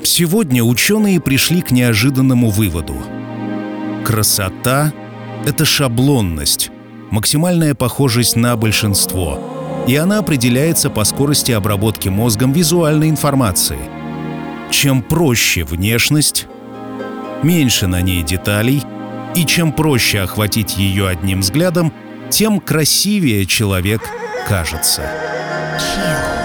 Сегодня ученые пришли к неожиданному выводу. Красота — это шаблонность, максимальная похожесть на большинство, и она определяется по скорости обработки мозгом визуальной информации. Чем проще внешность, меньше на ней деталей, и чем проще охватить ее одним взглядом, тем красивее человек кажется. Chill.